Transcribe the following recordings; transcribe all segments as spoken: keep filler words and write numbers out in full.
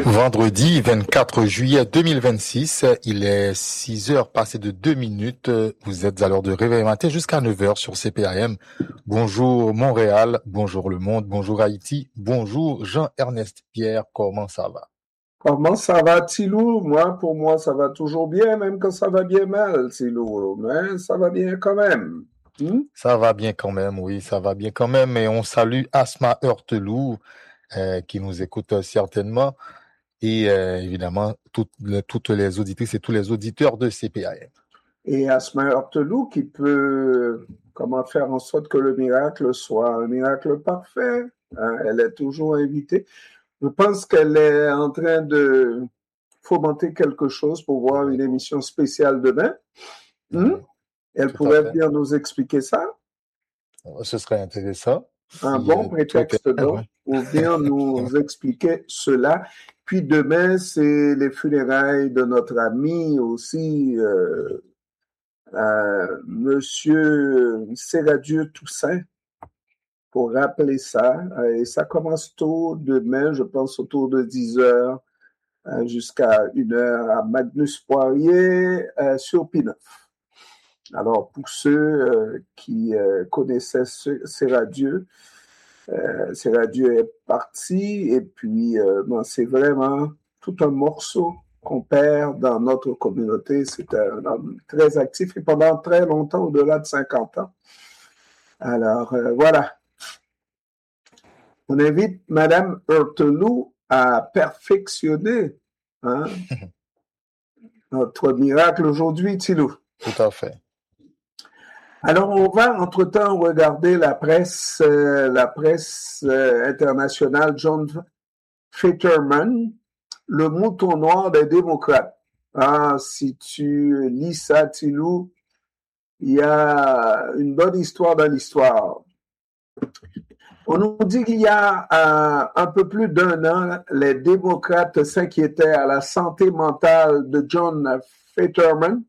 Vendredi vingt-quatre juillet deux mille vingt-six, il est six heures passées de deux minutes. Vous êtes à l'heure de réveil matin jusqu'à neuf heures sur C P A M. Bonjour Montréal, bonjour le monde, bonjour Haïti, bonjour Jean-Ernest Pierre, comment ça va? Comment ça va, Tilou? Moi, pour moi, ça va toujours bien, même quand ça va bien mal, Tilou. Mais ça va bien quand même. Hmm? Ça va bien quand même, oui, ça va bien quand même. Et on salue Asma Heurtelou, euh, qui nous écoute certainement. Et euh, évidemment, toutes, le, toutes les auditrices et tous les auditeurs de C P A M. Et Asma Heurtelou qui peut comment faire en sorte que le miracle soit un miracle parfait. Hein? Elle est toujours invitée. Je pense qu'elle est en train de fomenter quelque chose pour voir une émission spéciale demain. Hmm? Elle Tout pourrait venir nous expliquer ça. Ce serait intéressant. Un si, bon prétexte est... donc ouais. pour venir nous expliquer cela. Puis demain, c'est les funérailles de notre ami aussi, euh, euh, Monsieur Séradieu Toussaint, pour rappeler ça. Et ça commence tôt demain, je pense autour de dix heures jusqu'à une heure à Magnus Poirier euh, sur P neuf. Alors, pour ceux euh, qui euh, connaissaient Séradieu, euh, Séradieu est parti et puis euh, bon, c'est vraiment tout un morceau qu'on perd dans notre communauté. C'était un homme très actif et pendant très longtemps, au-delà de cinquante ans. Alors, euh, voilà. On invite Madame Heurtelou à perfectionner hein, notre miracle aujourd'hui, Tilou. Tout à fait. Alors, on va entre-temps regarder la presse, euh, la presse euh, internationale. John Fetterman, le mouton noir des démocrates. Ah, si tu lis ça, Tilou, il y a une bonne histoire dans l'histoire. On nous dit qu'il y a euh, un peu plus d'un an, les démocrates s'inquiétaient à la santé mentale de John Fetterman.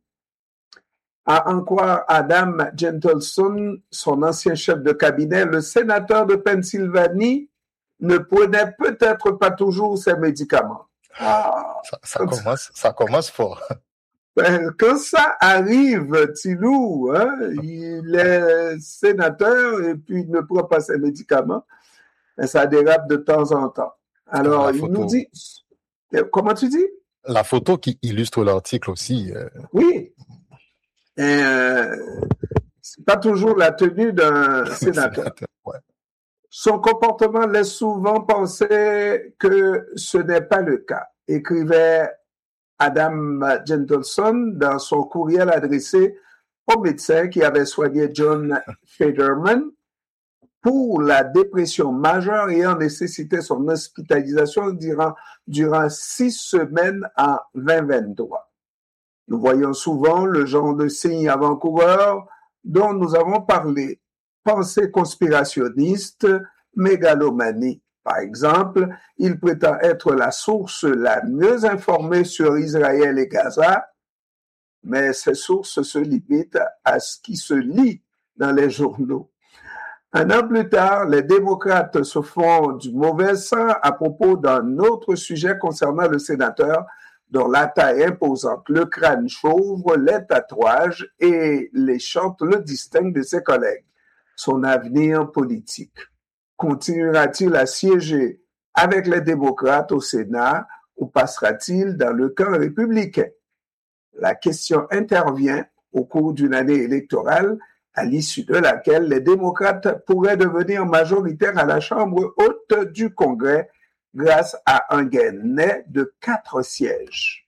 À en croire Adam Gentleson, son ancien chef de cabinet, le sénateur de Pennsylvanie ne prenait peut-être pas toujours ses médicaments. Ah, ça, ça, commence, ça commence fort. Ben, quand ça arrive, Tilou, hein, il est sénateur et puis il ne prend pas ses médicaments, et ça dérape de temps en temps. Alors, il nous dit... Comment tu dis? La photo qui illustre l'article aussi. Euh... Oui. Et euh, c'est pas toujours la tenue d'un sénateur. Ouais. Son comportement laisse souvent penser que ce n'est pas le cas, écrivait Adam Gentleson dans son courriel adressé au médecin qui avait soigné John Fetterman pour la dépression majeure ayant nécessité son hospitalisation durant, durant six semaines en vingt vingt-trois. Nous voyons souvent le genre de signes avant-coureurs dont nous avons parlé. Pensée conspirationniste, mégalomanie. Par exemple, il prétend être la source la mieux informée sur Israël et Gaza, mais ces sources se limitent à ce qui se lit dans les journaux. Un an plus tard, les démocrates se font du mauvais sang à propos d'un autre sujet concernant le sénateur dont la taille imposante, le crâne chauve, les tatouages et les chantes le distinguent de ses collègues. Son avenir politique. Continuera-t-il à siéger avec les démocrates au Sénat ou passera-t-il dans le camp républicain? La question intervient au cours d'une année électorale à l'issue de laquelle les démocrates pourraient devenir majoritaires à la Chambre haute du Congrès grâce à un gain net de quatre sièges.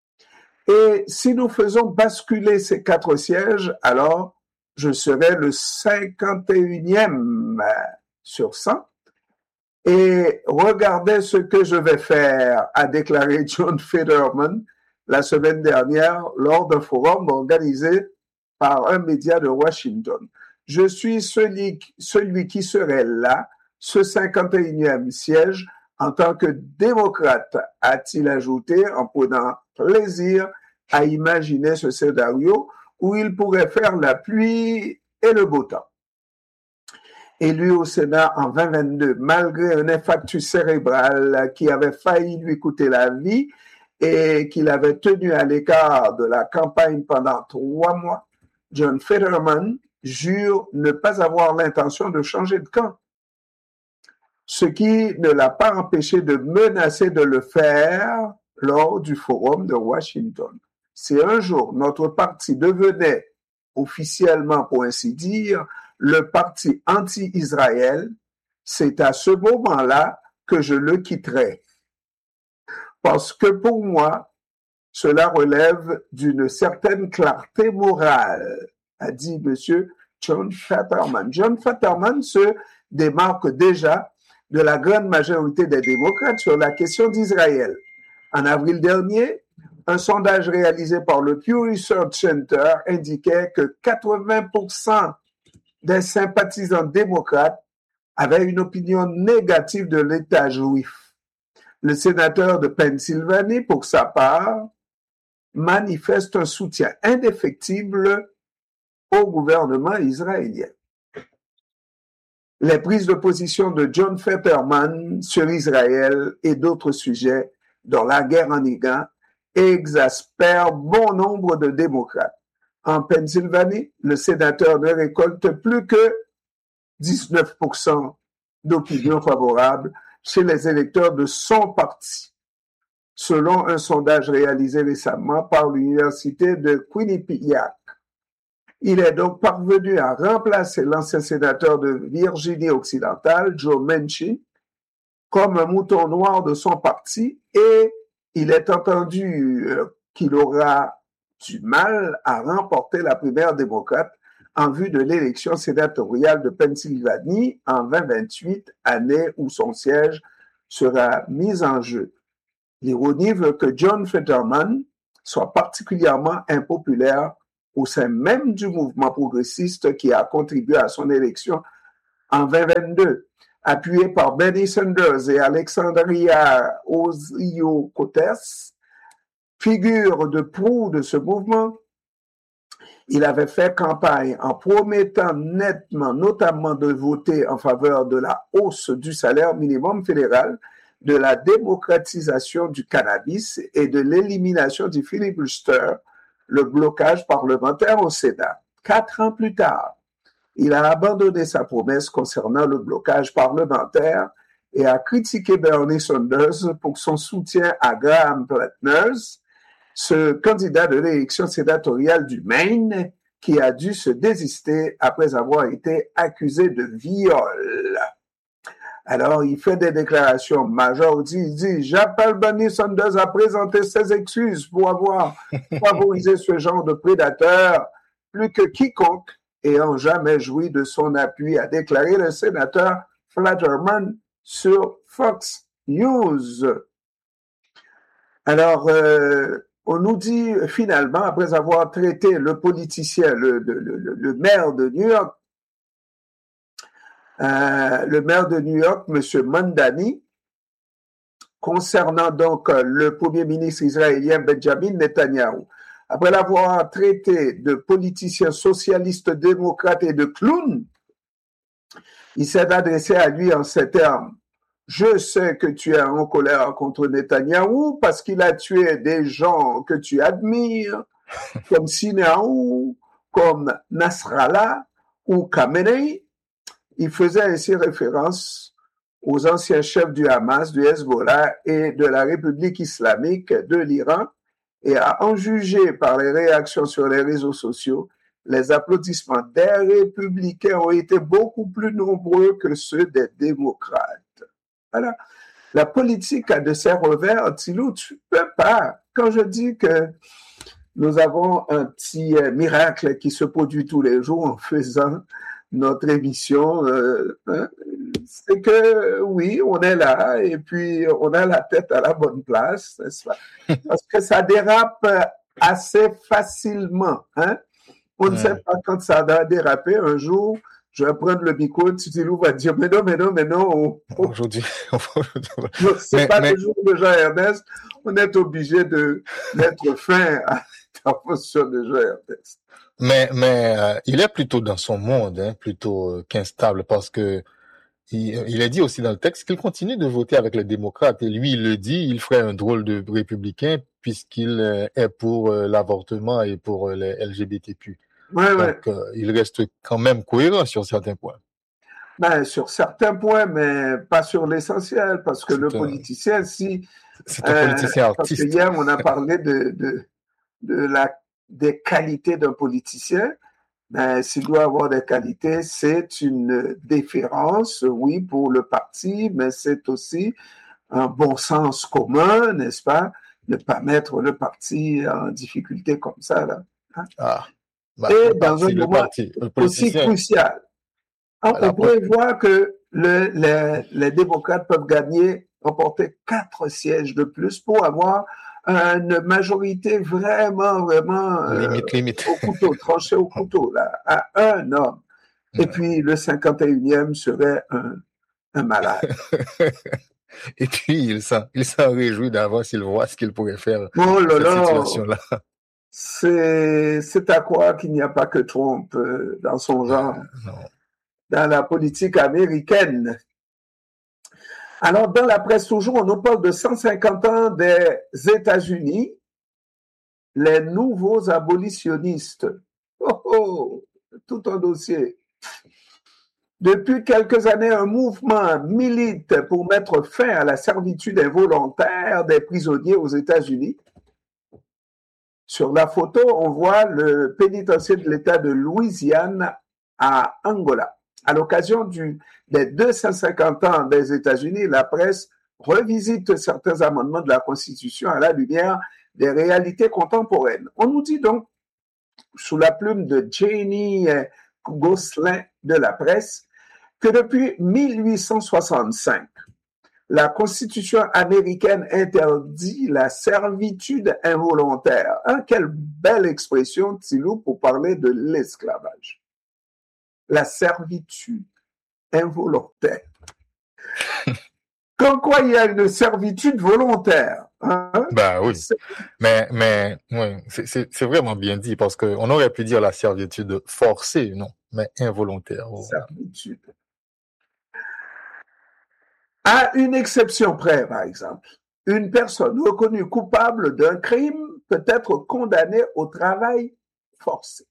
Et si nous faisons basculer ces quatre sièges, alors je serai le cinquante et unième sur cent. Et regardez ce que je vais faire, a déclaré John Fetterman la semaine dernière lors d'un forum organisé par un média de Washington. Je suis celui, celui qui serait là, ce cinquante et unième siège, en tant que démocrate, a-t-il ajouté en prenant plaisir à imaginer ce scénario où il pourrait faire la pluie et le beau temps. élu au Sénat en vingt vingt-deux, malgré un infarctus cérébral qui avait failli lui coûter la vie et qu'il avait tenu à l'écart de la campagne pendant trois mois, John Fetterman jure ne pas avoir l'intention de changer de camp, ce qui ne l'a pas empêché de menacer de le faire lors du forum de Washington. Si un jour notre parti devenait officiellement, pour ainsi dire, le parti anti-Israël, c'est à ce moment-là que je le quitterai. Parce que pour moi, cela relève d'une certaine clarté morale, a dit M. John Fetterman. John Fetterman se démarque déjà de la grande majorité des démocrates sur la question d'Israël. En avril dernier, un sondage réalisé par le Pew Research Center indiquait que quatre-vingts pour cent des sympathisants démocrates avaient une opinion négative de l'État juif. Le sénateur de Pennsylvanie, pour sa part, manifeste un soutien indéfectible au gouvernement israélien. Les prises de position de John Fetterman sur Israël et d'autres sujets, dont la guerre en Iran, exaspèrent bon nombre de démocrates. En Pennsylvanie, le sénateur ne récolte plus que dix-neuf pour cent d'opinions favorables chez les électeurs de son parti, selon un sondage réalisé récemment par l'Université de Quinnipiac. Il est donc parvenu à remplacer l'ancien sénateur de Virginie-Occidentale, Joe Manchin, comme un mouton noir de son parti, et il est entendu euh, qu'il aura du mal à remporter la primaire démocrate en vue de l'élection sénatoriale de Pennsylvanie en vingt vingt-huit, année où son siège sera mis en jeu. L'ironie veut que John Fetterman soit particulièrement impopulaire au sein même du mouvement progressiste qui a contribué à son élection en vingt vingt-deux. Appuyé par Bernie Sanders et Alexandria Ocasio-Cortez, figure de proue de ce mouvement, il avait fait campagne en promettant nettement, notamment de voter en faveur de la hausse du salaire minimum fédéral, de la démocratisation du cannabis et de l'élimination du filibuster, le blocage parlementaire au Sénat. Quatre ans plus tard, il a abandonné sa promesse concernant le blocage parlementaire et a critiqué Bernie Sanders pour son soutien à Graham Platners, ce candidat de l'élection sénatoriale du Maine qui a dû se désister après avoir été accusé de viol. Alors, il fait des déclarations majeures. Il dit, il dit j'appelle Bernie Sanders à présenter ses excuses pour avoir favorisé ce genre de prédateur plus que quiconque ayant jamais joui de son appui, a déclaré le sénateur Fetterman sur Fox News. Alors, euh, on nous dit finalement, après avoir traité le politicien, le, le, le, le maire de New York, euh, le maire de New York, M. Mamdani, concernant donc le premier ministre israélien Benjamin Netanyahu. Après l'avoir traité de politicien socialiste démocrate et de clown, il s'est adressé à lui en ces termes. Je sais que tu es en colère contre Netanyahou parce qu'il a tué des gens que tu admires, comme Sinaou, comme Nasrallah ou Khamenei. Il faisait ainsi référence aux anciens chefs du Hamas, du Hezbollah et de la République islamique de l'Iran, et à en juger par les réactions sur les réseaux sociaux, les applaudissements des républicains ont été beaucoup plus nombreux que ceux des démocrates. Voilà. La politique a de ses revers, Thilo, tu peux pas. Quand je dis que nous avons un petit miracle qui se produit tous les jours en faisant notre émission, euh, hein, c'est que oui, on est là et puis on a la tête à la bonne place, n'est-ce pas? Parce que ça dérape assez facilement. Hein? On ouais. ne sait pas quand ça va déraper. Un jour, je vais prendre le micro, Titilou va dire, mais non, mais non, mais non. On, on... Aujourd'hui, c'est mais, pas mais... le jour de Jean-Ernest. On est obligé de mettre fin à intervention de Joël Test. Mais, mais euh, il est plutôt dans son monde, hein, plutôt euh, qu'instable, parce que il, il est dit aussi dans le texte qu'il continue de voter avec les démocrates. Et lui, il le dit, il ferait un drôle de républicain puisqu'il euh, est pour euh, l'avortement et pour euh, les L G B T Q. Ouais, ouais. Donc, euh, il reste quand même cohérent sur certains points. Ben, sur certains points, mais pas sur l'essentiel, parce que C'est le un- politicien, si, C'est un euh, politicien parce que artiste. hier, on a parlé de, de, de la, des qualités d'un politicien, ben, s'il doit avoir des qualités, c'est une déférence, oui, pour le parti, mais c'est aussi un bon sens commun, n'est-ce pas? Ne pas mettre le parti en difficulté comme ça, là. Hein? Ah, bah, Et le dans parti, un le moment parti, le aussi politicien, crucial, on, bah, la on pourrait voir que le, les, les démocrates peuvent gagner, remporter quatre sièges de plus pour avoir une majorité vraiment, vraiment euh, limite, limite. au couteau, tranchée au couteau, là, à un homme. Et Ouais. puis le cinquante et unième serait un, un malade. Et puis, il s'en, il s'en réjouit d'avance, il voit ce qu'il pourrait faire Oh dans là cette là, situation-là. c'est, c'est à croire qu'il n'y a pas que Trump euh, dans son genre, Non. dans la politique américaine. Alors, dans la presse, toujours, on nous parle de cent cinquante ans des États-Unis, les nouveaux abolitionnistes. Oh, oh, tout un dossier. Depuis quelques années, un mouvement milite pour mettre fin à la servitude involontaire des prisonniers aux États-Unis. Sur la photo, on voit le pénitencier de l'État de Louisiane à Angola. À l'occasion du, des deux cent cinquante ans des États-Unis, la presse revisite certains amendements de la Constitution à la lumière des réalités contemporaines. On nous dit donc, sous la plume de Janie Gosselin de la presse, que depuis mille huit cent soixante-cinq, la Constitution américaine interdit la servitude involontaire. Hein, quelle belle expression, Tilou, pour parler de l'esclavage. La servitude involontaire. Comme quoi il y a une servitude volontaire. Hein? Bah oui, mais mais oui, c'est, c'est, c'est vraiment bien dit parce que on aurait pu dire la servitude forcée, non, mais involontaire. Oh. Servitude. À une exception près, par exemple, une personne reconnue coupable d'un crime peut être condamnée au travail forcé.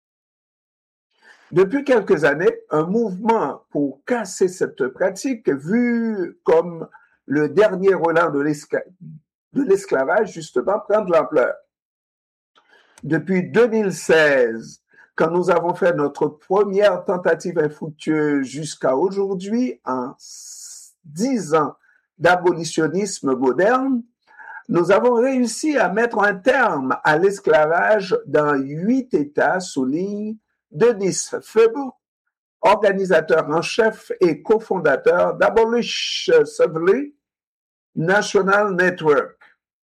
Depuis quelques années, un mouvement pour casser cette pratique, vu comme le dernier relent de, l'escla- de l'esclavage, justement, prend de l'ampleur. Depuis deux mille seize, quand nous avons fait notre première tentative infructueuse jusqu'à aujourd'hui, en dix ans d'abolitionnisme moderne, nous avons réussi à mettre un terme à l'esclavage dans huit États, souligne Denis Febo, organisateur en chef et cofondateur d'Abolish Savely National Network.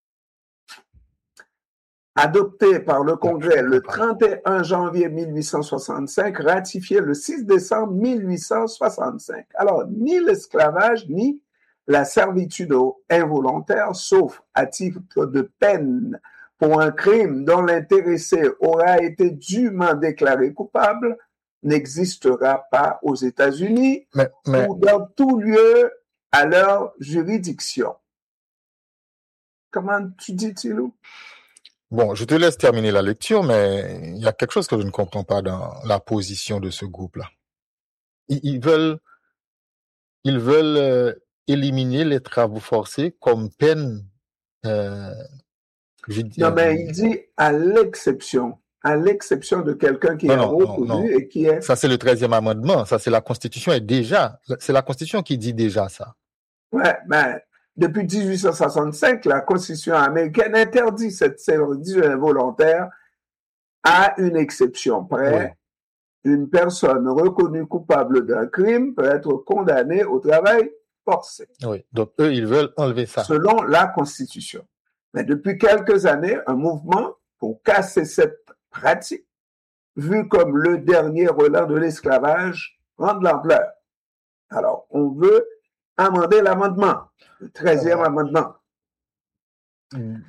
Adopté par le Congrès le trente et un janvier mille huit cent soixante-cinq, ratifié le six décembre mille huit cent soixante-cinq. Alors, ni l'esclavage, ni la servitude involontaire, sauf à titre de peine pour un crime dont l'intéressé aura été dûment déclaré coupable, n'existera pas aux États-Unis mais, mais... ou dans tout lieu à leur juridiction. Comment tu dis, Tilou? Bon, je te laisse terminer la lecture, mais il y a quelque chose que je ne comprends pas dans la position de ce groupe-là. Ils, ils veulent, ils veulent euh, éliminer les travaux forcés comme peine. Euh, je, non, euh, mais il dit à l'exception, à l'exception de quelqu'un qui non, est non, reconnu non, non. et qui est... Ça, c'est le treizième amendement. Ça, c'est la Constitution est déjà... C'est la Constitution qui dit déjà ça. Ouais, ben, depuis dix-huit cent soixante-cinq, la Constitution américaine interdit cette servitude involontaire à une exception près. Oui. Une personne reconnue coupable d'un crime peut être condamnée au travail forcé. Oui, donc eux, ils veulent enlever ça. Selon la Constitution. Mais depuis quelques années, un mouvement pour casser cette pratique, vu comme le dernier relent de l'esclavage, prend de l'ampleur. Alors, on veut amender l'amendement, le treizième euh... amendement.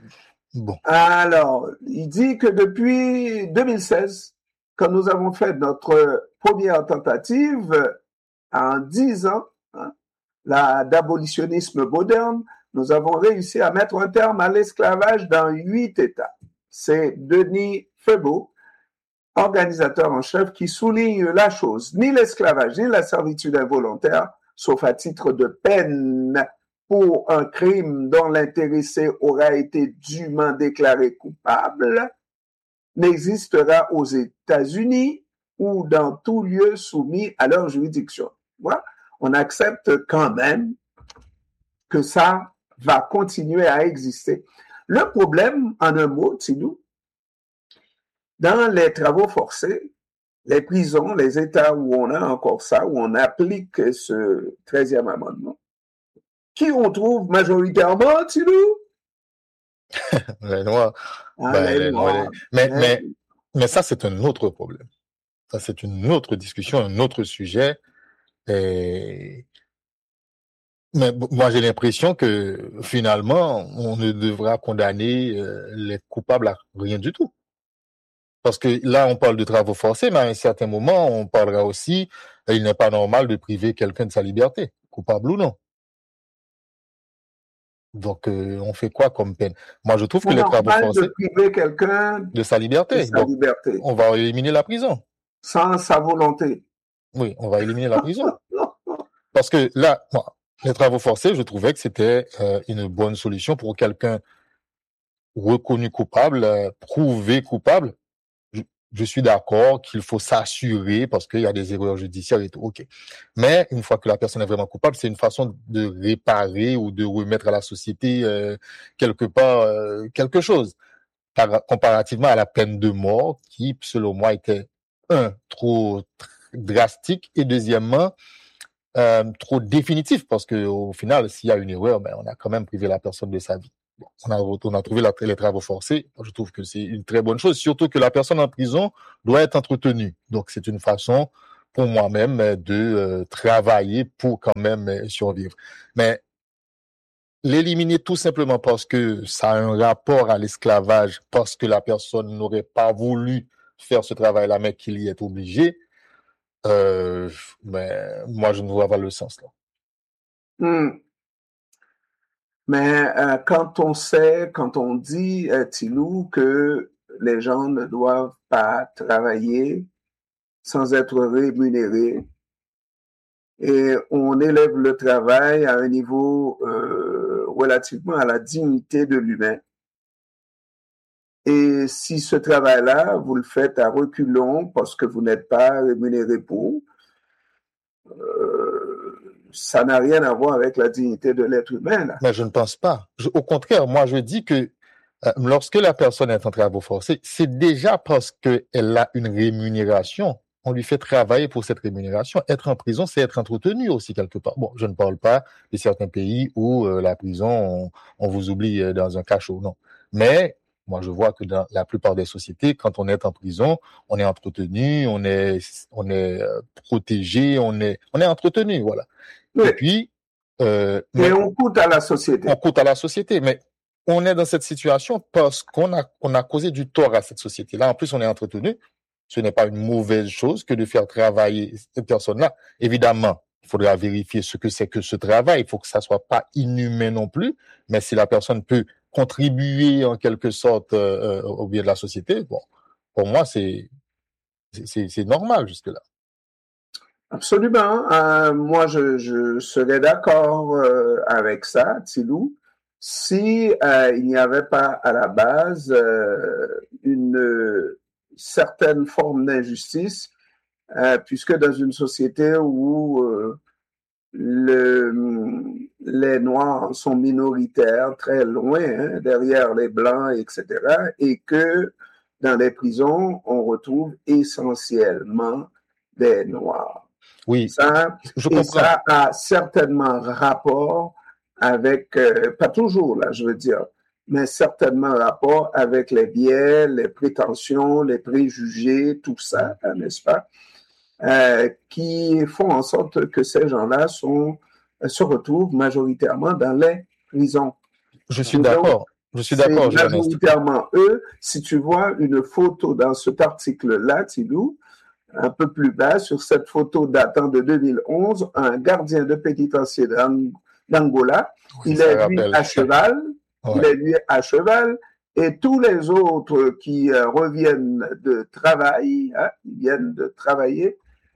Bon. Alors, il dit que depuis deux mille seize, quand nous avons fait notre première tentative, en dix ans, hein, la, d'abolitionnisme moderne, nous avons réussi à mettre un terme à l'esclavage dans huit États. C'est Denis Febo, organisateur en chef, qui souligne la chose. Ni l'esclavage, ni la servitude involontaire, sauf à titre de peine pour un crime dont l'intéressé aura été dûment déclaré coupable, n'existera aux États-Unis ou dans tout lieu soumis à leur juridiction. Voilà. On accepte quand même que ça va continuer à exister. Le problème, en un mot, Tidou, dans les travaux forcés, les prisons, les États où on a encore ça, où on applique ce treizième amendement, qui on trouve majoritairement, Tidou? Les Noirs. Ah, Ben, les les Noirs, Noirs. les- Mais, Mais- mais, mais ça, c'est un autre problème. Ça, c'est une autre discussion, un autre sujet. Et... Mais b- moi, j'ai l'impression que finalement, on ne devra condamner euh, les coupables à rien du tout. Parce que là, on parle de travaux forcés, mais à un certain moment, on parlera aussi, euh, il n'est pas normal de priver quelqu'un de sa liberté, coupable ou non. Donc, euh, on fait quoi comme peine? Moi, je trouve que C'est les travaux normal de forcés, priver quelqu'un de sa de liberté. sa Donc, liberté, on va éliminer la prison. sans sa volonté. Oui, on va éliminer la prison. Parce que là, moi, les travaux forcés, je trouvais que c'était euh, une bonne solution pour quelqu'un reconnu coupable, euh, prouvé coupable. Je, je suis d'accord qu'il faut s'assurer parce qu'il y a des erreurs judiciaires et tout. OK. Mais une fois que la personne est vraiment coupable, c'est une façon de réparer ou de remettre à la société euh, quelque part euh, quelque chose. Par, comparativement à la peine de mort qui, selon moi, était un, trop tr- drastique et deuxièmement, euh, trop définitif parce que au final, s'il y a une erreur, ben, on a quand même privé la personne de sa vie. Bon, on, a, on a trouvé la, les travaux forcés. Je trouve que c'est une très bonne chose, surtout que la personne en prison doit être entretenue. Donc, c'est une façon pour moi-même de euh, travailler pour quand même euh, survivre. Mais l'éliminer tout simplement parce que ça a un rapport à l'esclavage, parce que la personne n'aurait pas voulu faire ce travail-là, mais qu'il y est obligé, euh, mais moi, je ne vois pas le sens là. Hmm. Mais euh, quand on sait, quand on dit, euh, Tilou, que les gens ne doivent pas travailler sans être rémunérés, et on élève le travail à un niveau euh, relativement à la dignité de l'humain. Et si ce travail-là, vous le faites à reculons parce que vous n'êtes pas rémunéré pour, euh, ça n'a rien à voir avec la dignité de l'être humain, là. Mais je ne pense pas. Je, au contraire, moi, je dis que euh, lorsque la personne est en travaux forcés, c'est déjà parce qu'elle a une rémunération. On lui fait travailler pour cette rémunération. Être en prison, c'est être entretenu aussi quelque part. Bon, je ne parle pas de certains pays où euh, la prison, on, on vous oublie euh, dans un cachot, non. Mais moi, je vois que dans la plupart des sociétés, quand on est en prison, on est entretenu, on est, on est euh, protégé, on est, on est entretenu, voilà. Oui. Et puis, euh, Et mais on coûte à la société. on coûte à la société, mais on est dans cette situation parce qu'on a, on a causé du tort à cette société-là. En plus, on est entretenu. Ce n'est pas une mauvaise chose que de faire travailler cette personne-là. Évidemment, il faudra vérifier ce que c'est que ce travail. Il faut que ça soit pas inhumain non plus. Mais si la personne peut contribuer en quelque sorte euh, au bien de la société, bon, pour moi, c'est, c'est, c'est normal jusque-là. Absolument. Euh, moi, je, je serais d'accord euh, avec ça, Tilou, si euh, il n'y avait pas à la base euh, une euh, certaine forme d'injustice, euh, puisque dans une société où euh, le, les Noirs sont minoritaires, très loin, hein, derrière les Blancs, et cetera, et que dans les prisons, on retrouve essentiellement des Noirs. Oui, Ça, je et comprends. ça a certainement rapport avec, euh, pas toujours là, je veux dire, mais certainement rapport avec les biais, les prétentions, les préjugés, tout ça, hein, n'est-ce pas, euh, qui font en sorte que ces gens-là sont, se retrouvent majoritairement dans les prisons. Je suis Donc, d'accord. Je suis C'est d'accord, Ernest. majoritairement eux. Si tu vois une photo dans cet article-là, Tidou, un peu plus bas, sur cette photo datant de deux mille onze, un gardien de pénitencier d'Angola, Oui, il ça est lui rappelle. à cheval, il Ouais. est lui à cheval, et tous les autres qui euh, reviennent de travail, hein, ils viennent de travailler,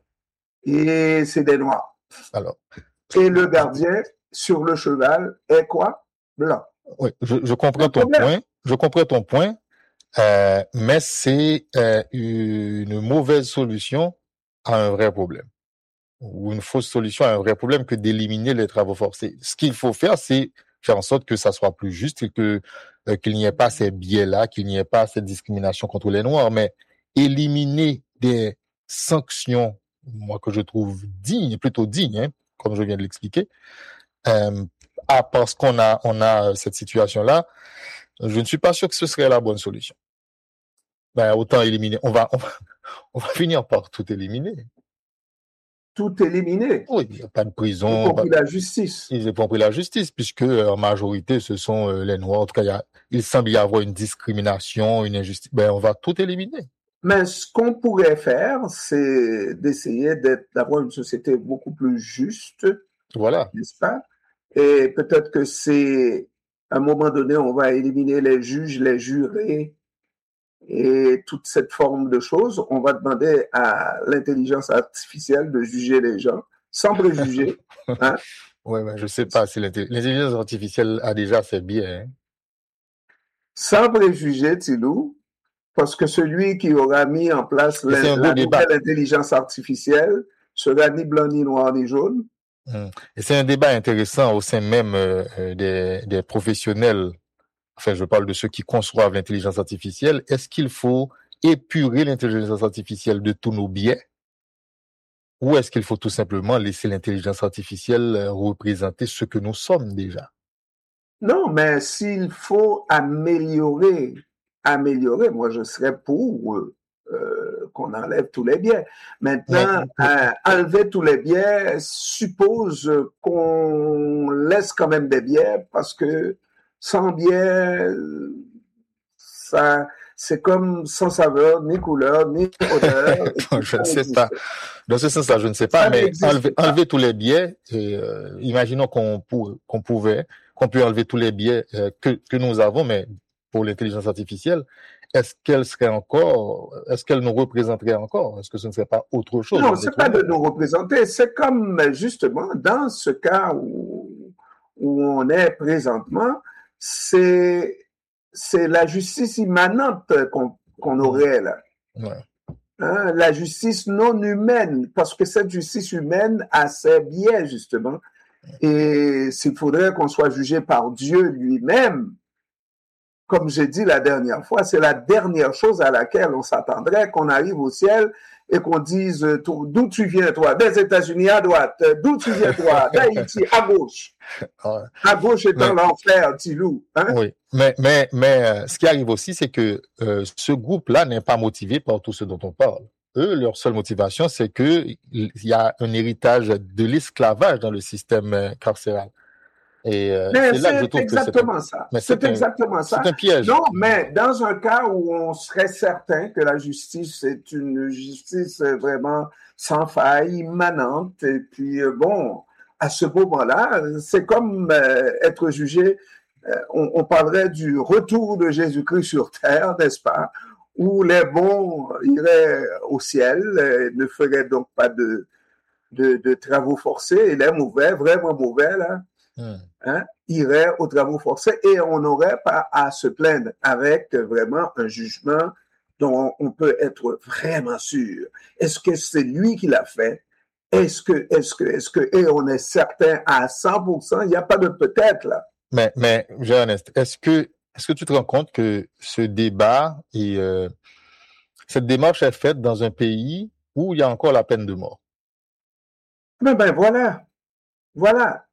et c'est des Noirs. Alors, Et le gardien sur le cheval est quoi? Blanc. oui, je, je C'est comprends un ton problème. point. Je comprends ton point, euh, mais c'est euh, une mauvaise solution à un vrai problème, ou une fausse solution à un vrai problème que d'éliminer les travaux forcés. Ce qu'il faut faire, c'est faire en sorte que ça soit plus juste et que euh, qu'il n'y ait pas ces biais-là, qu'il n'y ait pas cette discrimination contre les Noirs, mais éliminer des sanctions, moi que je trouve dignes, plutôt dignes, hein, comme je viens de l'expliquer, euh, à parce qu'on a on a cette situation-là, je ne suis pas sûr que ce serait la bonne solution. Ben, autant éliminer. On va, on va, on va finir par tout éliminer. Tout éliminé, Oui, il n'y a pas de y prison, pas- compris la justice. ils n'ont pas pris la justice, puisque euh, en majorité, ce sont euh, les Noirs. En tout cas, il, y a, il semble y avoir une discrimination, une injustice. Ben, on va tout éliminer. Mais ce qu'on pourrait faire, c'est d'essayer d'être, d'avoir une société beaucoup plus juste, Voilà. n'est-ce pas? Et peut-être que c'est, à un moment donné, on va éliminer les juges, les jurés et toute cette forme de choses. On va demander à l'intelligence artificielle de juger les gens sans préjugés, hein? Ouais, ouais, je sais pas si l'inté- l'intelligence artificielle a déjà ses biais. Hein. Sans préjugés, Tilou, parce que celui qui aura mis en place Et c'est la, un gros la débat. nouvelle intelligence artificielle sera ni blanc, ni noir, ni jaune. Hum. Et c'est un débat intéressant au sein même euh, euh, des, des professionnels. Enfin, je parle de ceux qui conçoivent l'intelligence artificielle. Est-ce qu'il faut épurer l'intelligence artificielle de tous nos biais ou est-ce qu'il faut tout simplement laisser l'intelligence artificielle euh, représenter ce que nous sommes déjà? Non, mais s'il faut améliorer, améliorer, moi je serais pour euh, euh, qu'on enlève tous les biais. Mais, Maintenant, euh, enlever tous les biais suppose qu'on laisse quand même des biais parce que sans biais, ça, c'est comme sans saveur, ni couleur, ni odeur, et puis je ça ne sais n'existe pas. Dans ce sens-là, je ne sais pas, ça mais n'existe enlever, pas. enlever tous les biais, et, euh, imaginons qu'on pour, qu'on pouvait, qu'on peut enlever tous les biais euh, que, que nous avons, mais pour l'intelligence artificielle, est-ce qu'elle serait encore, est-ce qu'elle nous représenterait encore? Est-ce que ce ne serait pas autre chose, Non, un c'est être pas humain? de nous représenter, c'est comme justement dans ce cas où, où on est présentement, c'est c'est la justice immanente qu'on qu'on aurait là. Ouais. Hein, la justice non humaine, parce que cette justice humaine a ses biais justement. Et s'il faudrait qu'on soit jugé par Dieu lui-même, comme j'ai dit la dernière fois, c'est la dernière chose à laquelle on s'attendrait, qu'on arrive au ciel et qu'on dise d'où tu viens toi, des États-Unis à droite, d'où tu viens toi, d'Haïti à gauche, Ouais. à gauche étant Mais, l'enfer, Tilou. Hein? oui, mais, mais, mais euh, ce qui arrive aussi, c'est que euh, ce groupe-là n'est pas motivé par tout ce dont on parle. Eux, leur seule motivation, c'est que il y a un héritage de l'esclavage dans le système euh, carcéral. Et euh, Mais c'est là que je c'est trouve que c'est un, exactement ça. mais C'est c'est un, exactement c'est ça. un piège. Non, mais dans un cas où on serait certain que la justice est une justice vraiment sans faille, immanente, et puis euh, bon, à ce moment-là, c'est comme euh, être jugé, euh, on, on parlerait du retour de Jésus-Christ sur terre, n'est-ce pas, où les bons iraient au ciel, euh, ne feraient donc pas de, de, de travaux forcés, et les mauvais, vraiment mauvais, là, Hmm. hein, irait aux travaux forcés et on n'aurait pas à se plaindre avec vraiment un jugement dont on peut être vraiment sûr. Est-ce que c'est lui qui l'a fait? Est-ce que, est-ce que, est-ce que, et on est certain à cent pour cent, il n'y a pas de peut-être là. Mais, mais, Ernest, est-ce que, est-ce que tu te rends compte que ce débat et euh, cette démarche est faite dans un pays où il y a encore la peine de mort? Mais ben voilà, voilà.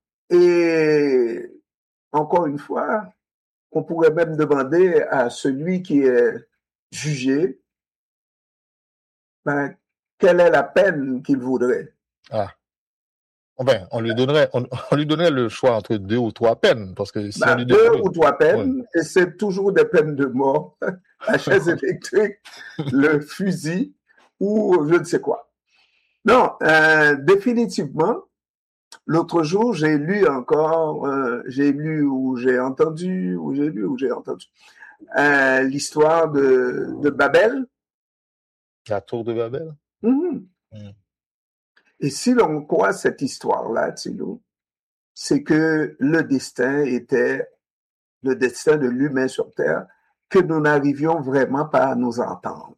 Et encore une fois, on pourrait même demander à celui qui est jugé, ben, quelle est la peine qu'il voudrait? Ah. Ben, on lui donnerait, on, on lui donnerait le choix entre deux ou trois peines, parce que si Ben, on lui deux donne, ou trois peines, oui. et c'est toujours des peines de mort, la chaise électrique, le fusil, ou je ne sais quoi. Non, euh, définitivement, l'autre jour, j'ai lu encore, euh, j'ai lu ou j'ai entendu, ou j'ai lu ou j'ai entendu, euh, l'histoire de, de Babel. La tour de Babel. Mm-hmm. Mm. Et si l'on croit cette histoire-là, Thilo, c'est que le destin était le destin de l'humain sur Terre, que nous n'arrivions vraiment pas à nous entendre.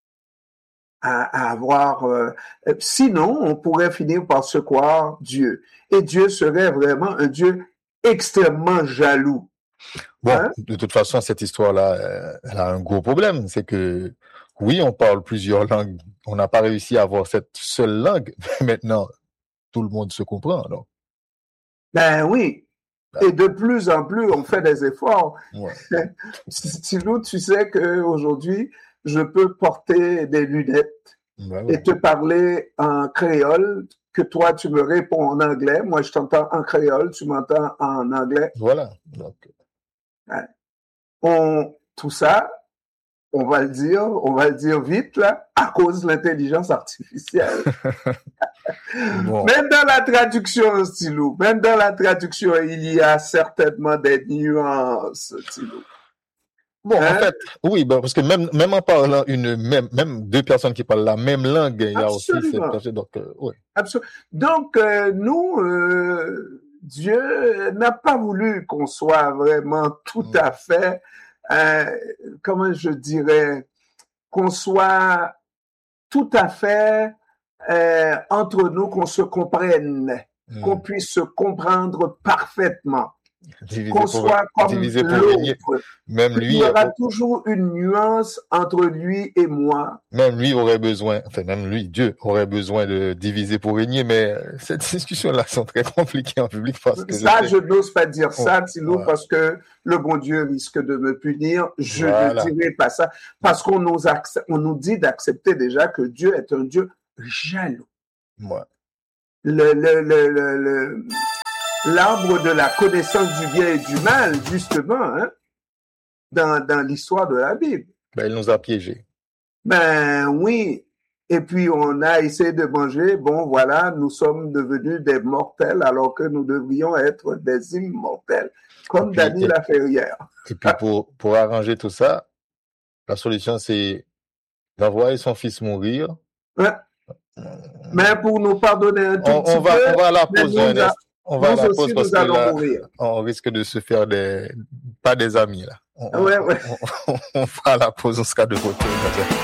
À, à avoir, euh, sinon, on pourrait finir par se croire Dieu. Et Dieu serait vraiment un Dieu extrêmement jaloux. Bon, hein? De toute façon, cette histoire-là, euh, elle a un gros problème. C'est que, oui, on parle plusieurs langues. On n'a pas réussi à avoir cette seule langue. Mais maintenant, tout le monde se comprend, non? Ben oui. Ben. Et de plus en plus, on fait des efforts. Ouais. Sinon, tu sais qu'aujourd'hui, je peux porter des lunettes ben ouais. et te parler en créole, que toi, tu me réponds en anglais. Moi, je t'entends en créole, tu m'entends en anglais. Voilà. Donc... Ouais. On, tout ça, on va le dire, on va le dire vite, là, à cause de l'intelligence artificielle. Bon. Même dans la traduction, Thilo, même dans la traduction, il y a certainement des nuances, Thilo. Bon, hein? En fait, oui, ben, parce que même, même en parlant une même, même deux personnes qui parlent la même langue, il y a Absolument. Aussi cette personne. Donc, euh, oui. Absolument. Donc, euh, nous, euh, Dieu n'a pas voulu qu'on soit vraiment tout mmh. à fait, euh, comment je dirais, qu'on soit tout à fait euh, entre nous, qu'on se comprenne, mmh. qu'on puisse se comprendre parfaitement. Divisé qu'on pour, soit comme l'autre. Même lui, il y aura toujours une nuance entre lui et moi. Même lui aurait besoin, enfin même lui, Dieu aurait besoin de diviser pour régner, mais cette discussion-là sont très compliquées en public parce que ça, je, je n'ose pas dire ça, Thilo, ouais. parce que le bon Dieu risque de me punir. Je voilà. ne dirai pas ça parce qu'on nous, accepte, on nous dit d'accepter déjà que Dieu est un Dieu jaloux. Ouais. Le, le, le, le, le l'arbre de la connaissance du bien et du mal, justement, hein, dans, dans l'histoire de la Bible. Ben, il nous a piégés. Ben oui. Et puis, on a essayé de manger. Bon, voilà, nous sommes devenus des mortels alors que nous devrions être des immortels, comme puis, Dany Laferrière. Et puis, pour, pour arranger tout ça, la solution, c'est d'envoyer son fils mourir. Ouais. Mais pour nous pardonner un tout on, petit on va, peu. On va à la pause, Ernest. On va nous à la aussi, pause parce nous que allons là, mourir. on risque de se faire des, pas des amis, là. On, ouais, ouais. On, on, on va à la pause, on sera de retour.